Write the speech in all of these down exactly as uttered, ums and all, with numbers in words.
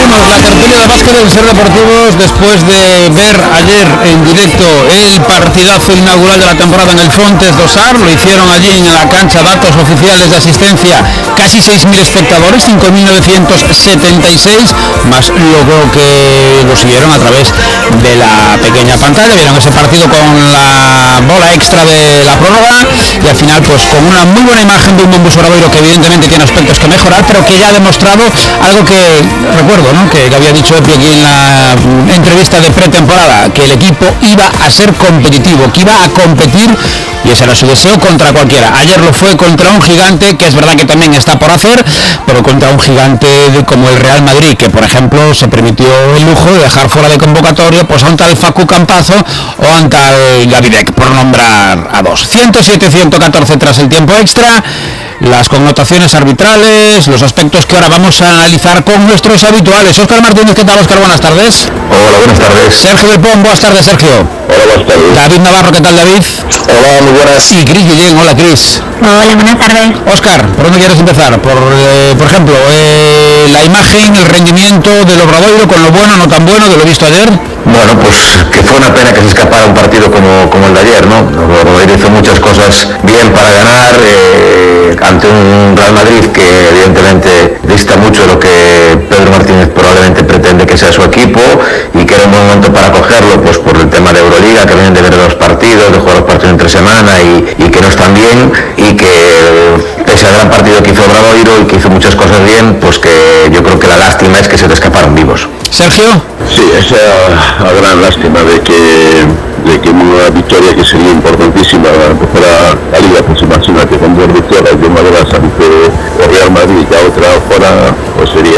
Abrimos la tertulia de básquet en Ser Deportivos después de ver ayer en directo el partidazo inaugural de la temporada en el Fontes do Sar. Lo hicieron allí en la cancha, datos oficiales de asistencia, casi seis mil espectadores, cinco mil novecientos setenta y seis, más luego que lo siguieron a través de la pequeña pantalla. Vieron ese partido con la bola extra de la prórroga y al final pues con una muy buena imagen de un Monbus Obradoiro que evidentemente tiene aspectos que mejorar, pero que ya ha demostrado algo que recuerdo, ¿no?, que, que había dicho Epi aquí en la entrevista de pretemporada, que el equipo iba a ser competitivo, que iba a competir, y ese era su deseo contra cualquiera. Ayer lo fue contra un gigante, que es verdad que también está por hacer, pero contra un gigante de, como el Real Madrid, que por ejemplo se permitió el lujo de dejar fuera de convocatoria pues a un tal Facu Campazo o a un tal Gavidec, por nombrar a dos. ciento siete a ciento catorce tras el tiempo extra. Las connotaciones arbitrales, los aspectos que ahora vamos a analizar con nuestros habituales. Óscar Martínez, ¿qué tal, Óscar? Buenas tardes. Hola, buenas tardes. Sergio del Pon, buenas tardes, Sergio. Hola, buenas tardes. David Navarro, ¿qué tal, David? Hola, muy buenas. Y Cris Guillén, hola, Cris. Hola, buenas tardes. Óscar, ¿por dónde quieres empezar? Por, eh, por ejemplo, eh, la imagen, el rendimiento del Obradoiro, con lo bueno, no tan bueno, de lo visto ayer. Bueno, pues que fue una pena que se escapara un partido como, como el de ayer, ¿no? El Obradoiro hizo muchas cosas bien para ganar, eh, ante un Real Madrid que evidentemente dista mucho de lo que Pedro Martínez probablemente pretende que sea su equipo, y que era un buen momento para cogerlo, pues por el tema de Euroliga, que vienen de ver los partidos, de jugar los partidos entre semana y, y que no están bien, y que pese al gran partido que hizo Obradoiro y que hizo muchas cosas bien, pues que yo creo que la lástima es que se te escaparon vivos. Sergio. Sí, esa la gran lástima de que de que una victoria que sería importantísima para la Liga, pues imagínate, con dos victorias de una de las ante o Real Madrid y a outra fora, pues sería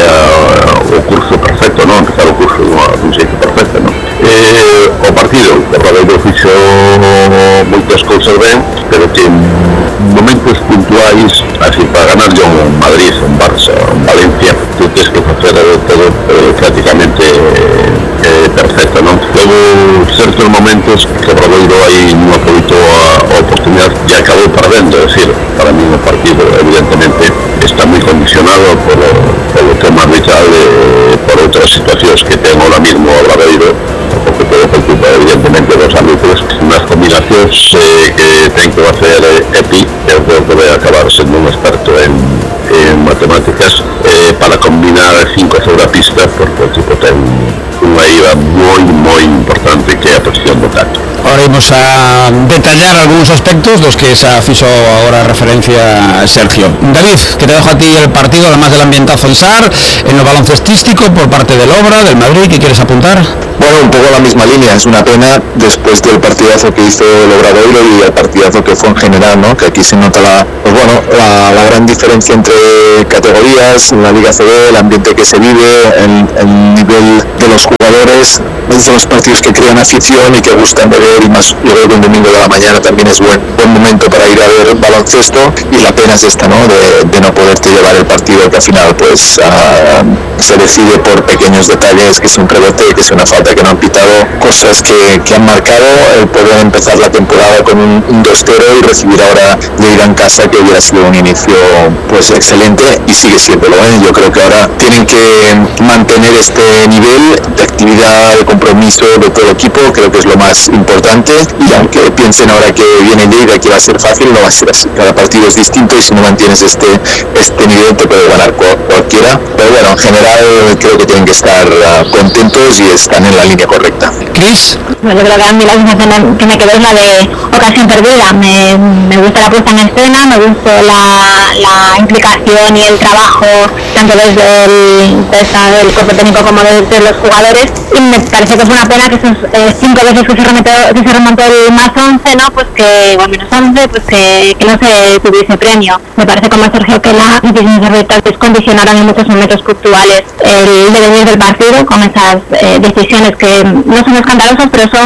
o curso perfecto, ¿no? Empezar o curso dun xeito perfecto, ¿no? Eh, o partido, o Obradoiro fixo moitas cousas ben, pero que en momentos puntuais, así para ganar yo un Madrid, un Barça, un Valencia, tú tienes que facer todo eh, prácticamente eh, perfecto, ¿no? Luego certos momentos que Obradoiro aí non aproveitou a, a oportunidade e acabou perdendo, é dicir, para mí o partido evidentemente está moi condicionado por o tema arbitral e por outras situacións que ten ahora mismo Obradoiro, porque todo foi culpa evidentemente dos árbitros, nas combinacións eh, que ten que facer eh, Epi, eu creo que vai acabar sendo un experto en, en matemáticas, eh, para combinar cinco sobre a pista, porque o tipo ten unha I V A moi, moi importante, que é a posición do tacto. Ahora vamos a detallar algunos aspectos los que se fixo ahora referencia a Sergio. David, que te dejo a ti el partido, además del ambientazo en Sar, en lo baloncestístico por parte del Obra, del Madrid, ¿qué quieres apuntar? Bueno, un poco la misma línea, es una pena después del partidazo que hizo el Obradoiro y el partidazo que fue en general, ¿no? Que aquí se nota la, pues bueno, la, la gran diferencia entre categorías, la Liga C B, el ambiente que se vive, el, el nivel de los jugadores, de los partidos que crean afición y que gustan de ver, y más yo creo que un domingo de la mañana también es buen, buen momento para ir a ver baloncesto, y la pena es esta, ¿no? De, de no poderte llevar el partido, que al final pues uh, se decide por pequeños detalles, que es un rebote, que es una falta que no han pitado, cosas que, que han marcado el poder empezar la temporada con un, un dos cero y recibir ahora de ir en casa, que hubiera sido un inicio pues excelente, y sigue siéndolo, ¿eh? Yo creo que ahora tienen que mantener este nivel de actividad, de compromiso de todo el equipo, creo que es lo más importante, y aunque piensen ahora que viene Lleida, que va a ser fácil, no va a ser así. Cada partido es distinto y si no mantienes este, este nivel te puede ganar cualquiera, pero bueno, en general creo que tienen que estar uh, contentos y están en la línea correcta. Cris. Bueno, yo creo que a mí la sensación que me quedó es la de ocasión perdida. Me, me gusta la puesta en escena, me gustó la, la implicación y el trabajo tanto desde el, desde el cuerpo técnico como desde los jugadores, y me parece que fue una pena que esos eh, cinco veces que se remontó, que se remontó el más once, ¿no? Pues que, o al menos once, pues que, que no se tuviese premio. Me parece, como Sergio, que las decisiones arbitrales condicionaron en muchos momentos puntuales el devenir del partido, con esas eh, decisiones que no son escandalosas, pero son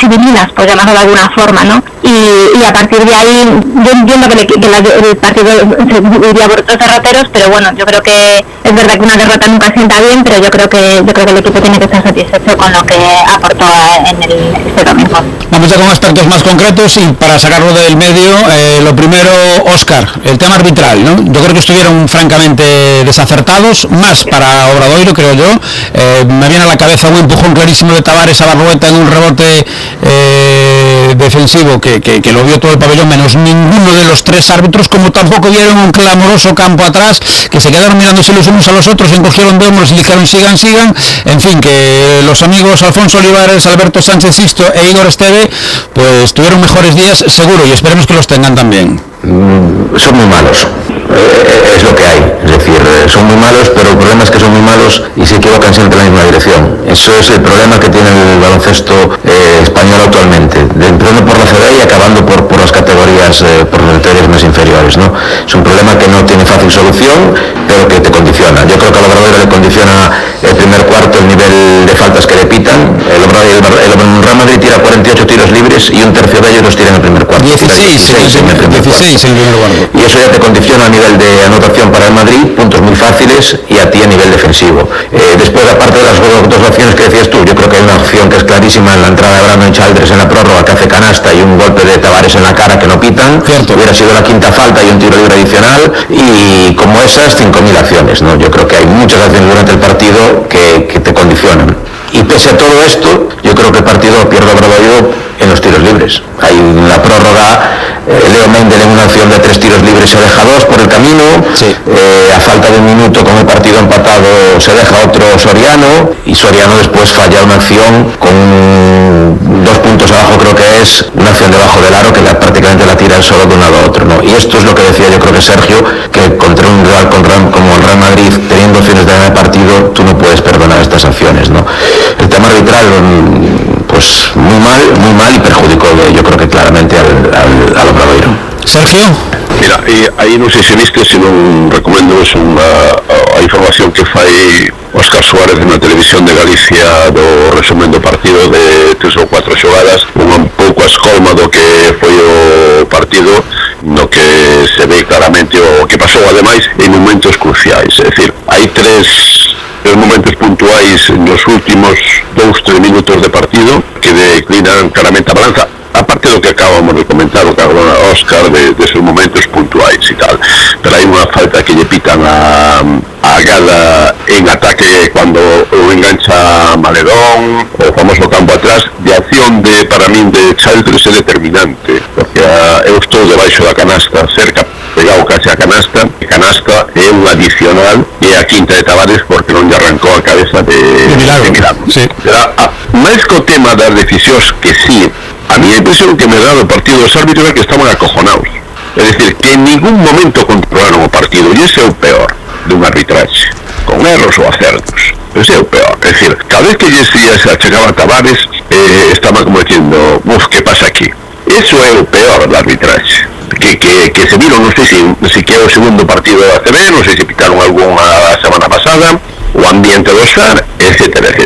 civilinas, por llamarlo de alguna forma, ¿no? Y, y a partir de ahí, yo entiendo que, le, que la, el partido se iría por otros derroteros, pero bueno, yo creo que es verdad que una derrota nunca sienta bien, pero yo creo que yo creo que el equipo tiene que estar satisfecho con lo que aportó en el, este domingo. Vamos ya con aspectos más concretos y para sacarlo del medio, eh, lo primero, Óscar, el tema arbitral, ¿no? Yo creo que estuvieron francamente desacertados, más para Obradoiro, creo yo. Eh, me viene a la cabeza un empujón clarísimo de Tavares a Barrueta en un rebote eh, defensivo que, que, que lo vio todo el pabellón, menos ninguno de los tres árbitros, como tampoco vieron un clamoroso campo atrás, que se quedaron mirándose los unos a los otros, encogieron de hombros y dijeron sigan, sigan. En fin, que los amigos Alfonso Olivares, Alberto Sánchez Sisto e Igor Esteve pues tuvieron mejores días seguro y esperemos que los tengan también. Mm, son muy malos, eh, es lo que hay, es decir, eh, son muy malos, pero el problema es que son muy malos y se equivocan siempre en la misma dirección. Eso es el problema que tiene el baloncesto eh, español actualmente, de, empezando por la C B y acabando por, por las categorías, eh, por las categorías más inferiores, ¿no? Es un problema que no tiene fácil solución, pero que te condiciona. Yo creo que a Obradoiro le condiciona el primer cuarto el nivel de faltas que le pitan. El, Obradoiro, el, el Real Madrid tira cuarenta y ocho tiros libres y un tercio de ellos los tira en el primer cuarto. dieciséis, dieciséis en el primer cuarto. Y eso ya te condiciona a nivel de anotación para el Madrid, puntos muy fáciles, y a ti a nivel defensivo. Eh, después, aparte de las dos opciones que decías tú, yo creo que hay una opción que es clarísima en la entrada de Brandon Childress en la prórroga, que hace canasta, y un golpe de Tavares en la cara que no pitan. Cierto. Hubiera sido la quinta falta y un tiro libre adicional, y como esas, cinco mil acciones, ¿no? Yo creo que hay muchas acciones durante el partido que, que te condicionan. Y pese a todo esto, yo creo que el partido lo pierde Obradoiro en los tiros libres. Hay en la prórroga, eh, Leo Mendel en una acción de tres tiros libres se deja dos por el camino, sí. eh, a falta de un minuto con el partido empatado se deja otro Soriano, y Soriano después falla una acción con dos puntos abajo, creo que es una acción debajo del aro que la, prácticamente la tira solo de un lado a otro, ¿no? Y esto es lo que decía yo creo que Sergio, que contra un rival como el Real Madrid, teniendo opciones de ganar el partido, tú no puedes perdonar estas acciones, ¿no? El tema arbitral, pues muy mal, muy mal y perjudicó yo creo que claramente al, al, al Obradoiro. Sergio. Mira, e, aí non sei se viste, se non recomendo es unha a, a información que fai Óscar Suárez na televisión de Galicia do resumen do partido de tres ou cuatro xogadas, un pouco a escolma do que foi o partido, no que se ve claramente o que pasou ademais en momentos cruciais, é dicir, hai tres tres momentos puntuais nos últimos dous, tres minutos de partido que declinan claramente a balanza, aparte do que acabamos de comentar o que habló Óscar de, de esos momentos puntuais e tal, pero hai unha falta que lle pitan a, a Gala en ataque cuando o engancha Maledón, o famoso campo atrás, de acción de, para min, de Childress é determinante, porque a, eu estou debaixo da canasta, cerca, pegado casi a canasta, e canasta é un adicional e a quinta de Tavares porque non lle arrancou a cabeza de, de Milagro, de Milagro. Sí. A, máis co tema das decisións que sí, a mí a impresión que me dá do partido dos árbitros é que estaban acojonados, é dicir, que en ningún momento controlaron o partido, e ese é o peor dun arbitraxe, con erros ou acertos, ese é o peor, é dicir, cada vez que lle se achegaba a Tavares eh, estaba como dicindo, uf, que pasa aquí? Eso é o peor do arbitraxe. Que, que, que se viron, non sei se, se que é o segundo partido da C B, non sei se pitaron algún a semana pasada, o ambiente do Xar, etcétera, etcétera.